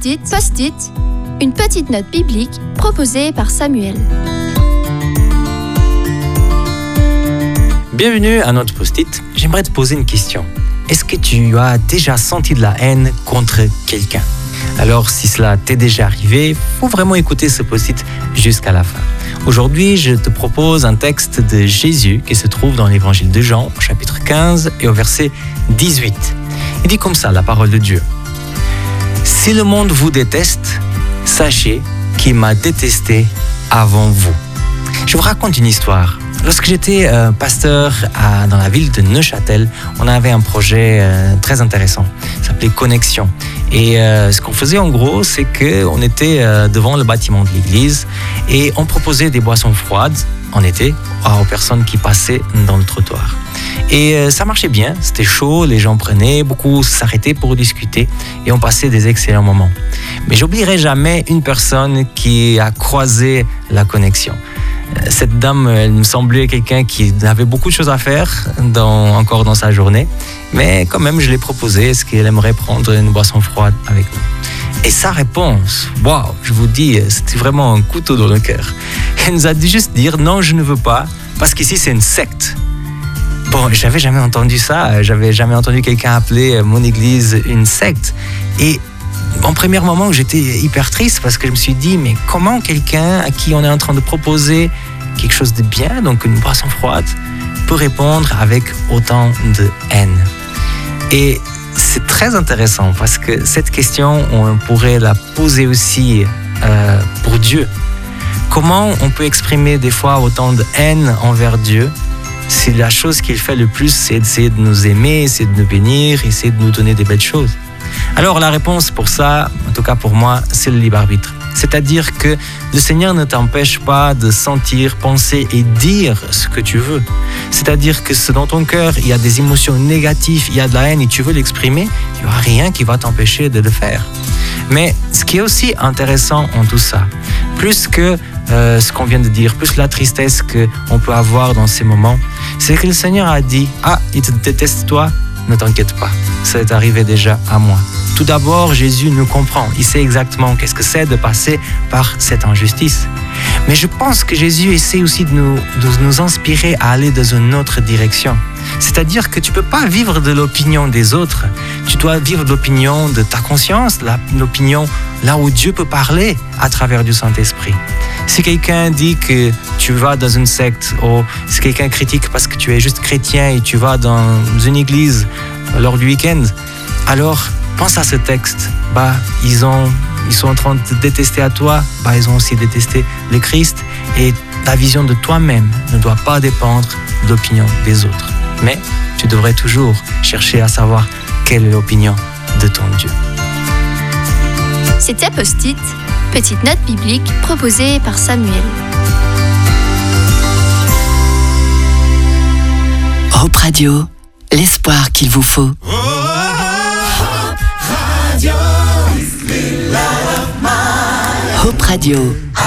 Post-it, une petite note biblique proposée par Samuel. Bienvenue à notre Post-it. J'aimerais te poser une question. Est-ce que tu as déjà senti de la haine contre quelqu'un? Alors, si cela t'est déjà arrivé, il faut vraiment écouter ce Post-it jusqu'à la fin. Aujourd'hui, je te propose un texte de Jésus qui se trouve dans l'évangile de Jean, au chapitre 15 et au verset 18. Il dit comme ça, la parole de Dieu. « Si le monde vous déteste, sachez qu'il m'a détesté avant vous. » Je vous raconte une histoire. Lorsque j'étais pasteur dans la ville de Neuchâtel, on avait un projet très intéressant. Ça s'appelait Connexion. Et ce qu'on faisait en gros, c'est qu'on était devant le bâtiment de l'église et on proposait des boissons froides en été aux personnes qui passaient dans le trottoir. Et ça marchait bien, c'était chaud, les gens prenaient, beaucoup s'arrêtaient pour discuter et on passait des excellents moments. Mais j'oublierai jamais une personne qui a croisé la connexion. Cette dame, elle me semblait quelqu'un qui avait beaucoup de choses à faire encore dans sa journée, mais quand même je l'ai proposé, est-ce qu'elle aimerait prendre une boisson froide avec nous? Et sa réponse, waouh, je vous dis, c'était vraiment un couteau dans le cœur. Elle nous a dit juste dire non, je ne veux pas, parce qu'ici c'est une secte. Bon, j'avais jamais entendu ça, j'avais jamais entendu quelqu'un appeler mon église une secte. Et en premier moment, j'étais hyper triste parce que je me suis dit, mais comment quelqu'un à qui on est en train de proposer quelque chose de bien, donc une boisson froide, peut répondre avec autant de haine? Et c'est très intéressant parce que cette question, on pourrait la poser aussi pour Dieu. Comment on peut exprimer des fois autant de haine envers Dieu si la chose qu'il fait le plus, c'est d'essayer de nous aimer, essayer de nous bénir, essayer de nous donner des belles choses? Alors la réponse pour ça, en tout cas pour moi, c'est le libre arbitre. C'est-à-dire que le Seigneur ne t'empêche pas de sentir, penser et dire ce que tu veux. C'est-à-dire que si dans ton cœur, il y a des émotions négatives, il y a de la haine et tu veux l'exprimer, il n'y aura rien qui va t'empêcher de le faire. Mais ce qui est aussi intéressant en tout ça, plus que ce qu'on vient de dire, plus la tristesse qu'on peut avoir dans ces moments, c'est que le Seigneur a dit « Ah, il te déteste toi, ne t'inquiète pas, ça est arrivé déjà à moi. » Tout d'abord, Jésus nous comprend. Il sait exactement qu'est-ce que c'est de passer par cette injustice. Mais je pense que Jésus essaie aussi de nous inspirer à aller dans une autre direction. C'est-à-dire que tu ne peux pas vivre de l'opinion des autres. Tu dois vivre de l'opinion de ta conscience, l'opinion là où Dieu peut parler à travers du Saint-Esprit. Si quelqu'un dit que tu vas dans une secte, ou si quelqu'un critique parce que tu es juste chrétien et tu vas dans une église lors du week-end, alors pense à ce texte. Ils sont en train de te détester à toi, ils ont aussi détesté le Christ, et ta vision de toi-même ne doit pas dépendre de l'opinion des autres. Mais tu devrais toujours chercher à savoir quelle est l'opinion de ton Dieu. C'était Post-it, petite note biblique proposée par Samuel. Hope Radio, l'espoir qu'il vous faut. Hope Radio.